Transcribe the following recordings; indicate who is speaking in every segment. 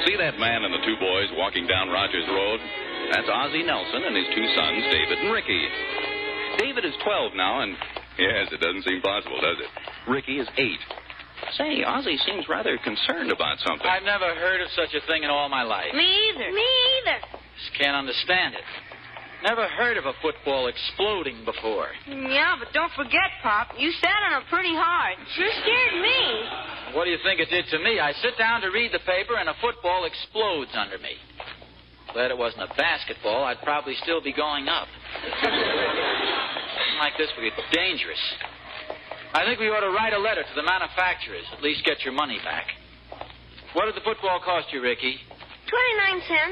Speaker 1: See that man and the two boys walking down Rogers Road? That's Ozzie Nelson and his two sons, David and Ricky. David is 12 now, and yes, it doesn't seem possible, does it? Ricky is 8. Say, Ozzie seems rather concerned about something.
Speaker 2: I've never heard of such a thing in all my life.
Speaker 3: Me either. Me either.
Speaker 2: Just can't understand it. Never heard of a football exploding before.
Speaker 3: Yeah, but don't forget, Pop, you sat on it pretty hard. Sure scared me.
Speaker 2: What do you think it did to me? I sit down to read the paper, and a football explodes under me. Glad it wasn't a basketball. I'd probably still be going up. Something like this would be dangerous. I think we ought to write a letter to the manufacturers. At least get your money back. What did the football cost you, Ricky?
Speaker 3: 29 cents.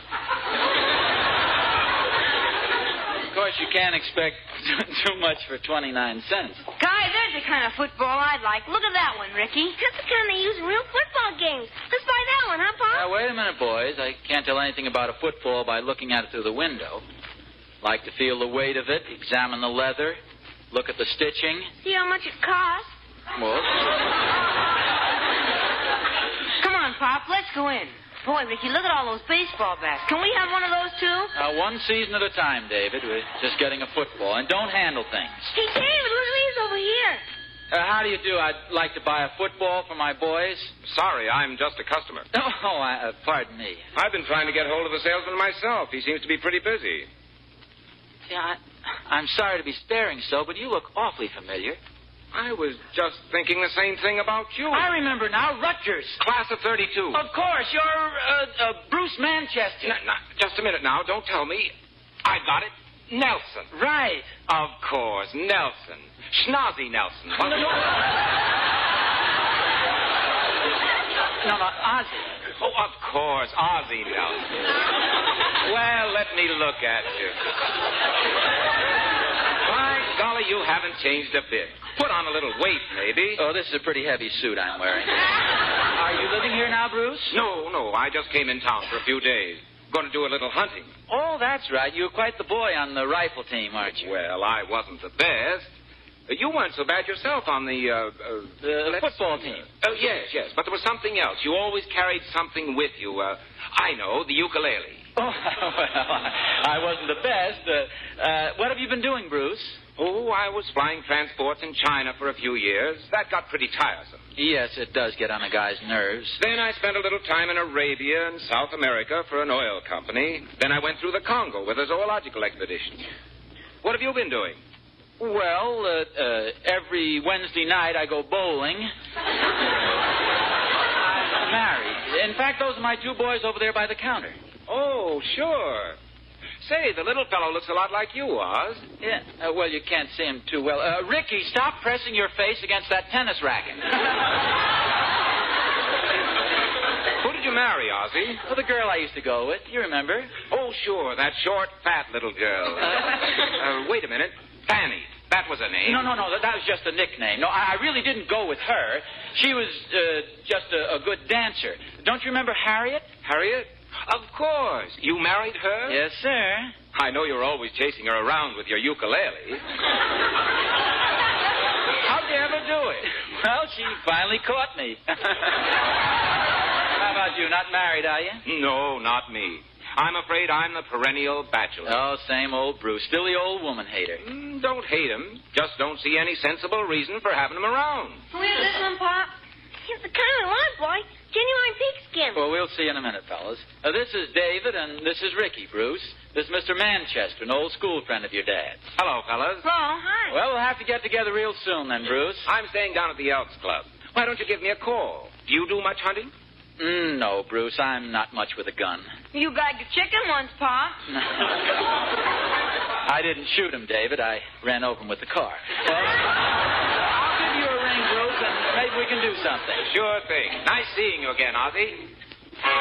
Speaker 2: Of course, you can't expect too much for 29 cents.
Speaker 3: Guy, there's the kind of football I'd like. Look at that one, Ricky. That's the kind they use in real football games. Let's buy that one, huh, Pop?
Speaker 2: Now, wait a minute, boys. I can't tell anything about a football by looking at it through the window. Like to feel the weight of it, examine the leather, look at the stitching.
Speaker 3: See how much it costs?
Speaker 2: Well,
Speaker 3: come on, Pop. Let's go in. Boy, Ricky, look at all those baseball bats. Can we have one of those, too?
Speaker 2: One season at a time, David. We're just getting a football. And don't handle things.
Speaker 3: Hey, David, look at these over here.
Speaker 2: How do you do? I'd like to buy a football for my boys.
Speaker 4: Sorry, I'm just a customer.
Speaker 2: Oh, pardon me.
Speaker 4: I've been trying to get hold of the salesman myself. He seems to be pretty busy.
Speaker 2: Yeah, I'm sorry to be staring so, but you look awfully familiar.
Speaker 4: I was just thinking the same thing about you.
Speaker 2: I remember now, Rutgers.
Speaker 4: Class of 32.
Speaker 2: Of course, you're Bruce Manchester.
Speaker 4: Just a minute now. Don't tell me. I got it. Nelson.
Speaker 2: Right.
Speaker 4: Of course, Nelson. Schnozzy Nelson.
Speaker 2: No, Ozzie.
Speaker 4: Oh, of course, Ozzie Nelson. Well, let me look at you. By golly, you haven't changed a bit. Put on a little weight, maybe.
Speaker 2: Oh, this is a pretty heavy suit I'm wearing. Are you living here now, Bruce?
Speaker 4: No. I just came in town for a few days. Going to do a little hunting.
Speaker 2: Oh, that's right. You're quite the boy on the rifle team, aren't you?
Speaker 4: Well, I wasn't the best. You weren't so bad yourself on the
Speaker 2: football team.
Speaker 4: Oh, yes. But there was something else. You always carried something with you. I know, the ukulele.
Speaker 2: Oh, well, I wasn't the best. What have you been doing, Bruce?
Speaker 4: Oh, I was flying transports in China for a few years. That got pretty tiresome.
Speaker 2: Yes, it does get on a guy's nerves.
Speaker 4: Then I spent a little time in Arabia and South America for an oil company. Then I went through the Congo with a zoological expedition. What have you been doing?
Speaker 2: Well, every Wednesday night I go bowling. I'm married. In fact, those are my two boys over there by the counter.
Speaker 4: Oh, sure. Say, the little fellow looks a lot like you, Oz.
Speaker 2: Yeah. Well, you can't see him too well. Ricky, stop pressing your face against that tennis racket.
Speaker 4: Who did you marry, Ozzie?
Speaker 2: Well, the girl I used to go with. You remember?
Speaker 4: Oh, sure. That short, fat little girl. Wait a minute. Fanny. That was her name.
Speaker 2: No. That was just a nickname. No, I really didn't go with her. She was just a good dancer. Don't you remember Harriet?
Speaker 4: Harriet? Of course. You married her?
Speaker 2: Yes, sir.
Speaker 4: I know you're always chasing her around with your ukulele. How'd you ever do it?
Speaker 2: Well, she finally caught me. How about you? Not married, are you?
Speaker 4: No, not me. I'm afraid I'm the perennial bachelor.
Speaker 2: Oh, same old Bruce. Still the old woman hater.
Speaker 4: Don't hate him. Just don't see any sensible reason for having him around.
Speaker 3: Can we have this one, Pop? He's the kind I want, boy. Genuine pigskin.
Speaker 2: Well, we'll see in a minute, fellas. This is David, and this is Ricky, Bruce. This is Mr. Manchester, an old school friend of your dad's.
Speaker 4: Hello, fellas.
Speaker 3: Hello, hi.
Speaker 2: Well, we'll have to get together real soon then, Bruce.
Speaker 4: I'm staying down at the Elks Club. Why don't you give me a call? Do you do much hunting?
Speaker 2: No, Bruce. I'm not much with a gun.
Speaker 3: You got your chicken once, Pa.
Speaker 2: I didn't shoot him, David. I ran over him with the car. Well, I'll give you a ring, Bruce, and maybe we can do something.
Speaker 4: Sure thing. Nice seeing you again, Ozzie.